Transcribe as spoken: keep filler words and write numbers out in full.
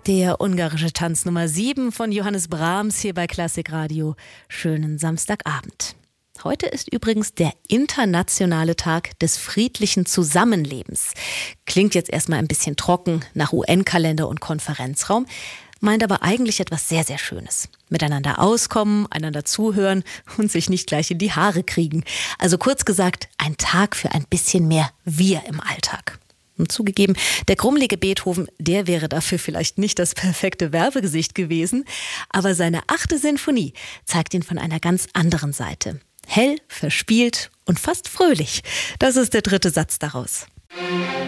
Der ungarische Tanz Nummer sieben von Johannes Brahms hier bei Klassik Radio. Schönen Samstagabend. Heute ist übrigens der internationale Tag des friedlichen Zusammenlebens. Klingt jetzt erstmal ein bisschen trocken nach U N-Kalender und Konferenzraum, meint aber eigentlich etwas sehr, sehr Schönes. Miteinander auskommen, einander zuhören und sich nicht gleich in die Haare kriegen. Also kurz gesagt, ein Tag für ein bisschen mehr Wir im Alltag. Und zugegeben, der krummelige Beethoven, der wäre dafür vielleicht nicht das perfekte Werbegesicht gewesen, aber seine achte Sinfonie zeigt ihn von einer ganz anderen Seite. Hell, verspielt und fast fröhlich. Das ist der dritte Satz daraus.